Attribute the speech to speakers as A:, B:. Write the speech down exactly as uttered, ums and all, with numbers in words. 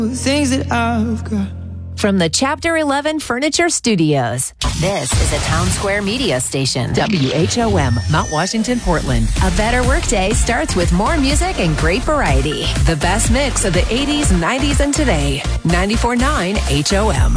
A: things that I've got.
B: From the Chapter eleven Furniture Studios, this is a Town Square media station. W H O M, Mount Washington, Portland. A better workday starts with more music and great variety. The best mix of the eighties, nineties, and today. ninety-four point nine H O M.